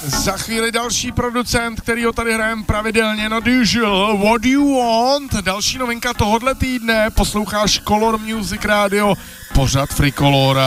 Za chvíli další producent, kterýho tady hrajeme pravidelně, Not Usual, What Do You Want? Další novinka tohohle týdne, posloucháš Color Music Radio, pořad Frikolora.